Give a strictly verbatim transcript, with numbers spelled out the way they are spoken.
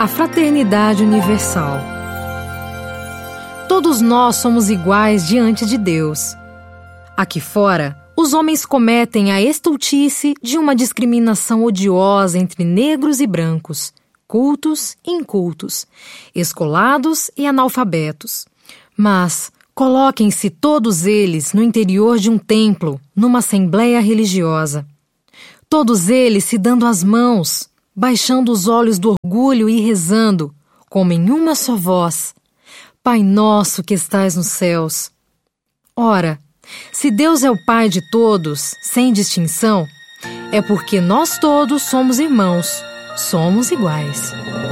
A fraternidade universal. Todos nós somos iguais diante de Deus. Aqui fora, os homens cometem a estultice de uma discriminação odiosa entre negros e brancos, cultos e incultos, escolados e analfabetos. Mas coloquem-se todos eles no interior de um templo, numa assembleia religiosa. Todos eles se dando as mãos, baixando os olhos do orgulho e rezando, como em uma só voz: Pai nosso que estais nos céus. Ora, se Deus é o Pai de todos, sem distinção, é porque nós todos somos irmãos, somos iguais.